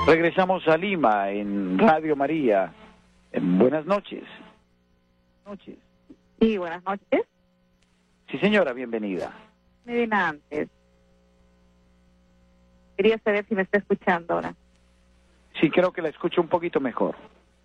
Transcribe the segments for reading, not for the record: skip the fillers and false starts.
Regresamos a Lima en Radio María. Buenas noches. Sí, buenas noches. Sí, señora, bienvenida. Medina antes. Quería saber si me está escuchando ahora. Sí, creo que la escucho un poquito mejor.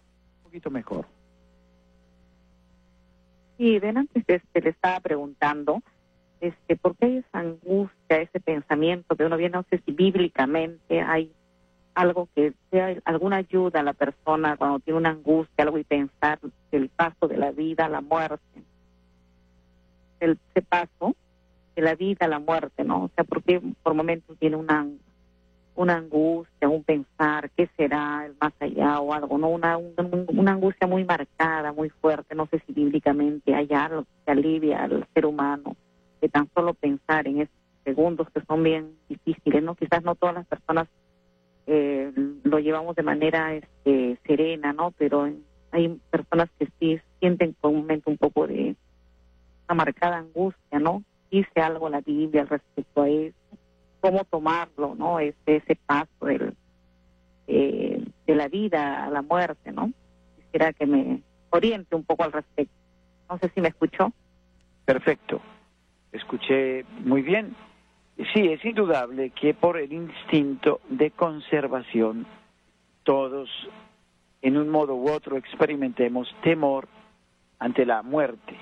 Sí, ven antes le estaba preguntando por qué hay esa angustia, ese pensamiento que uno viene, no sé si bíblicamente hay algo que sea alguna ayuda a la persona cuando tiene una angustia, algo y pensar el paso de la vida a la muerte, ese paso de la vida a la muerte, ¿no? O sea, porque por momentos tiene una angustia, un pensar, ¿qué será el más allá o algo? ¿No? Una angustia muy marcada, muy fuerte, no sé si bíblicamente hay algo que alivia al ser humano, de tan solo pensar en esos segundos que son bien difíciles, ¿no? Quizás no todas las personas lo llevamos de manera serena, ¿no? Pero hay personas que sí sienten por un momento un poco de una marcada angustia, ¿no? Dice algo la Biblia al respecto a eso, cómo tomarlo, ¿no? Ese paso de la vida a la muerte, ¿no? Quisiera que me oriente un poco al respecto. No sé si me escuchó. Perfecto. Escuché muy bien. Sí, es indudable que por el instinto de conservación todos, en un modo u otro, experimentemos temor ante la muerte.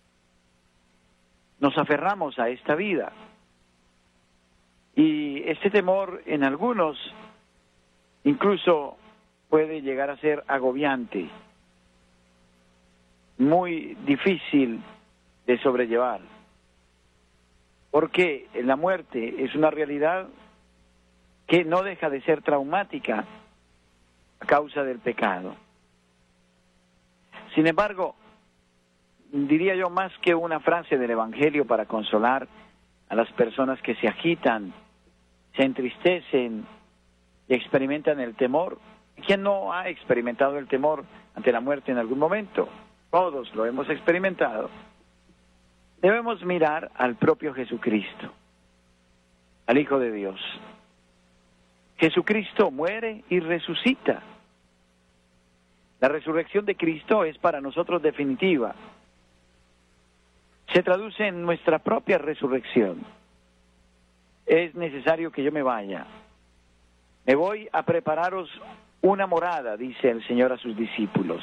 Nos aferramos a esta vida. Y este temor en algunos incluso puede llegar a ser agobiante, muy difícil de sobrellevar. Porque la muerte es una realidad que no deja de ser traumática a causa del pecado. Sin embargo, diría yo, más que una frase del Evangelio para consolar a las personas que se agitan, se entristecen y experimentan el temor. ¿Quién no ha experimentado el temor ante la muerte en algún momento? Todos lo hemos experimentado. Debemos mirar al propio Jesucristo, al Hijo de Dios. Jesucristo muere y resucita. La resurrección de Cristo es para nosotros definitiva. Se traduce en nuestra propia resurrección. Es necesario que yo me vaya. Me voy a prepararos una morada, dice el Señor a sus discípulos.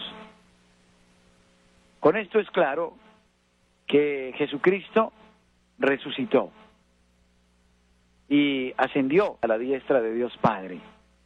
Con esto es claro que Jesucristo resucitó y ascendió a la diestra de Dios Padre,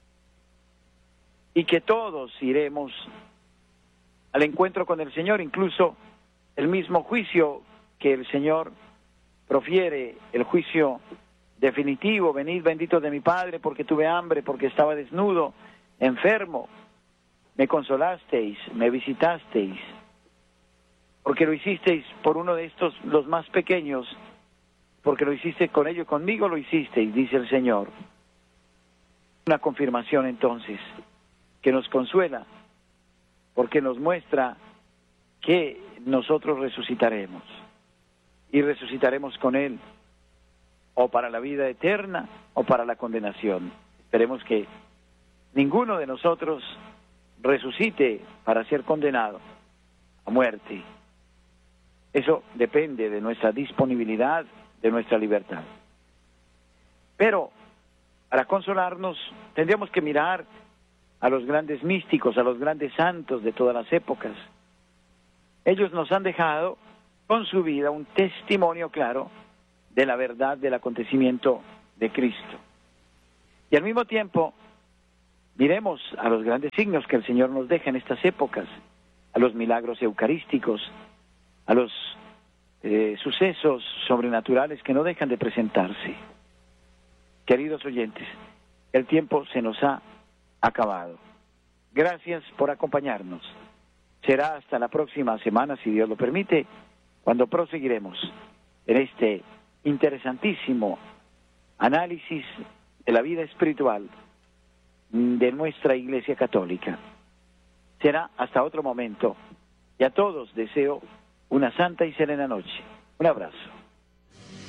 y que todos iremos al encuentro con el Señor, incluso el mismo juicio que el Señor profiere, el juicio definitivo: venid benditos de mi Padre, porque tuve hambre, porque estaba desnudo, enfermo, me consolasteis, me visitasteis. Porque lo hicisteis por uno de estos, los más pequeños, porque lo hiciste con ellos, conmigo lo hicisteis, dice el Señor. Una confirmación entonces que nos consuela, porque nos muestra que nosotros resucitaremos, y resucitaremos con Él, o para la vida eterna o para la condenación. Esperemos que ninguno de nosotros resucite para ser condenado a muerte. Eso depende de nuestra disponibilidad, de nuestra libertad. Pero para consolarnos tendríamos que mirar a los grandes místicos, a los grandes santos de todas las épocas. Ellos nos han dejado con su vida un testimonio claro de la verdad del acontecimiento de Cristo. Y al mismo tiempo, miremos a los grandes signos que el Señor nos deja en estas épocas, a los milagros eucarísticos, a los sucesos sobrenaturales que no dejan de presentarse. Queridos oyentes, el tiempo se nos ha acabado. Gracias por acompañarnos. Será hasta la próxima semana, si Dios lo permite, cuando proseguiremos en este interesantísimo análisis de la vida espiritual de nuestra Iglesia Católica. Será hasta otro momento, y a todos deseo una santa y serena noche. Un abrazo.